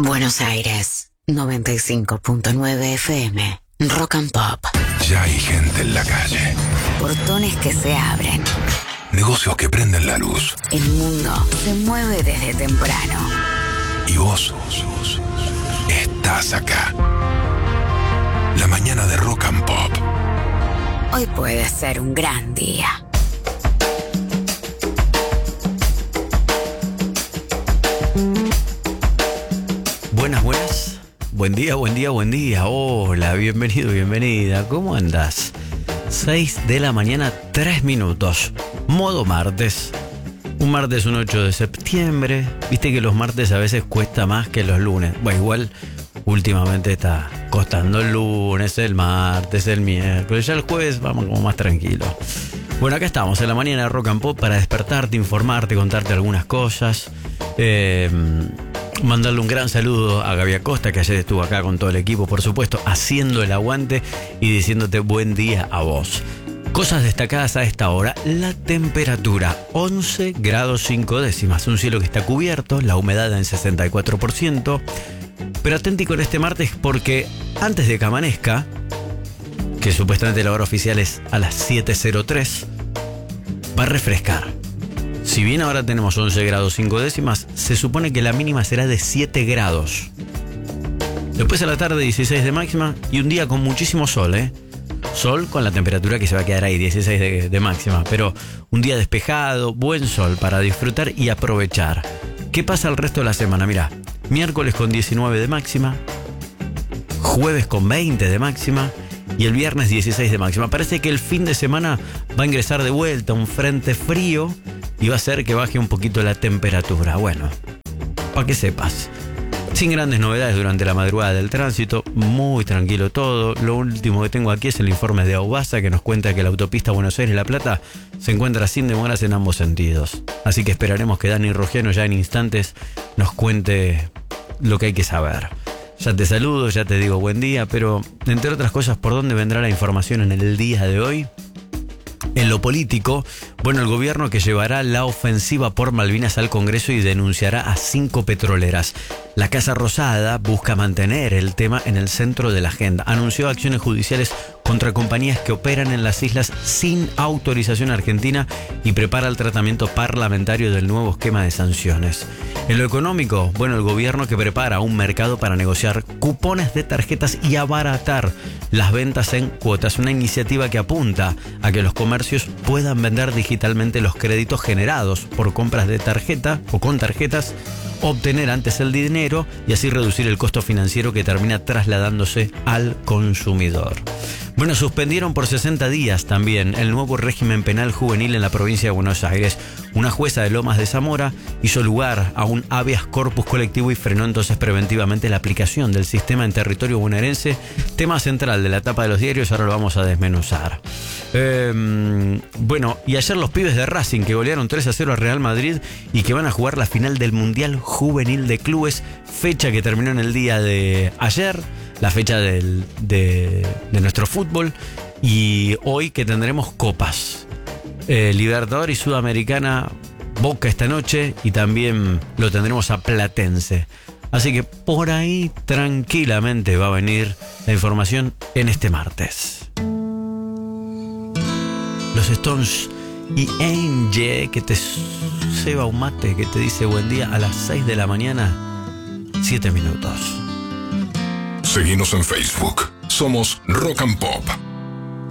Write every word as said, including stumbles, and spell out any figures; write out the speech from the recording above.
Buenos Aires, noventa y cinco punto nueve F M, Rock and Pop. Ya hay gente en la calle. Portones que se abren. Negocios que prenden la luz. El mundo se mueve desde temprano. Y vos estás acá. La mañana de Rock and Pop. Hoy puede ser un gran día. Buenas, buenas. Buen día, buen día, buen día. Hola, bienvenido, bienvenida. ¿Cómo andas? seis de la mañana, tres minutos. Modo martes. Un martes, un ocho de septiembre. Viste que los martes a veces cuesta más que los lunes. Bueno, igual últimamente está costando el lunes, el martes, el miércoles. Ya el jueves vamos como más tranquilos. Bueno, acá estamos en la mañana de Rock and Pop para despertarte, informarte, contarte algunas cosas. Eh... Mandarle un gran saludo a Gaby Acosta, que ayer estuvo acá con todo el equipo, por supuesto, haciendo el aguante y diciéndote buen día a vos. Cosas destacadas a esta hora: la temperatura, once grados cinco décimas, un cielo que está cubierto, la humedad en sesenta y cuatro por ciento. Pero atenti con este martes porque antes de que amanezca, que supuestamente la hora oficial es a las siete cero tres, va a refrescar. Si bien ahora tenemos once grados cinco décimas, se supone que la mínima será de siete grados. Después a la tarde dieciséis de máxima y un día con muchísimo sol, ¿eh? Sol con la temperatura que se va a quedar ahí, dieciséis de, de máxima. Pero un día despejado, buen sol para disfrutar y aprovechar. ¿Qué pasa el resto de la semana? Mirá, miércoles con diecinueve de máxima, jueves con veinte de máxima y el viernes dieciséis de máxima. Parece que el fin de semana va a ingresar de vuelta un frente frío y va a hacer que baje un poquito la temperatura. Bueno, para que sepas. Sin grandes novedades durante la madrugada del tránsito, muy tranquilo todo. Lo último que tengo aquí es el informe de Aubasa, que nos cuenta que la autopista Buenos Aires-La Plata se encuentra sin demoras en ambos sentidos. Así que esperaremos que Dani Rogiano ya en instantes nos cuente lo que hay que saber. Ya te saludo, ya te digo buen día, pero entre otras cosas, ¿por dónde vendrá la información en el día de hoy? En lo político, bueno, el gobierno que llevará la ofensiva por Malvinas al Congreso y denunciará a cinco petroleras. La Casa Rosada busca mantener el tema en el centro de la agenda. Anunció acciones judiciales contra compañías que operan en las islas sin autorización argentina y prepara el tratamiento parlamentario del nuevo esquema de sanciones. En lo económico, bueno, el gobierno que prepara un mercado para negociar cupones de tarjetas y abaratar las ventas en cuotas. Una iniciativa que apunta a que los comercios puedan vender digitalmente los créditos generados por compras de tarjeta o con tarjetas, obtener antes el dinero y así reducir el costo financiero que termina trasladándose al consumidor. Bueno, suspendieron por sesenta días también el nuevo régimen penal juvenil en la provincia de Buenos Aires. Una jueza de Lomas de Zamora hizo lugar a un habeas corpus colectivo y frenó entonces preventivamente la aplicación del sistema en territorio bonaerense, tema central de la tapa de los diarios. Ahora lo vamos a desmenuzar. Eh, bueno, y ayer los pibes de Racing que golearon tres a cero al Real Madrid y que van a jugar la final del Mundial Juvenil de Clubes, fecha que terminó en el día de ayer, la fecha del, de, de nuestro fútbol, y hoy que tendremos copas. Eh, Libertadores y Sudamericana, Boca esta noche, y también lo tendremos a Platense. Así que por ahí tranquilamente va a venir la información en este martes. Los Stones y Angel, que te ceba un mate, que te dice buen día a las seis de la mañana, siete minutos. Seguinos en Facebook. Somos Rock and Pop.